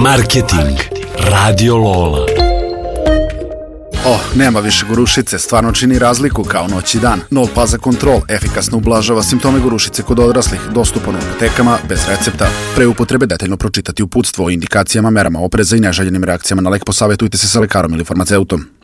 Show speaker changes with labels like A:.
A: Marketing Radio Lola.
B: Nema više gorušice, stvarno čini razliku kao noć i dan. Nol Paza Control efikasno ublažava simptome gorušice kod odraslih, dostupan u apotekama, bez recepta. Pre upotrebe detaljno pročitati uputstvo o indikacijama, merama opreza i neželjenim reakcijama na lek, posavjetujte se sa lekarom ili farmaceutom.